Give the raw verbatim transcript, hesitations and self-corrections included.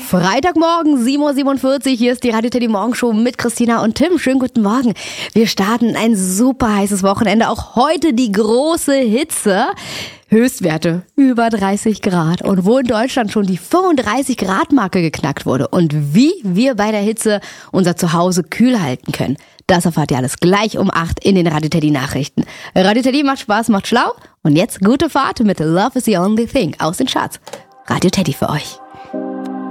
Freitagmorgen, sieben Uhr siebenundvierzig, hier ist die Radio Teddy Morgenshow mit Christina und Tim. Schönen guten Morgen. Wir starten ein super heißes Wochenende, auch heute die große Hitze. Höchstwerte über dreißig Grad und wo in Deutschland schon die fünfunddreißig Grad Marke geknackt wurde und wie wir bei der Hitze unser Zuhause kühl halten können. Das erfahrt ihr alles gleich um acht in den Radio Teddy Nachrichten. Radio Teddy macht Spaß, macht schlau und jetzt gute Fahrt mit Love is the Only Thing aus den Charts. Radio Teddy für euch.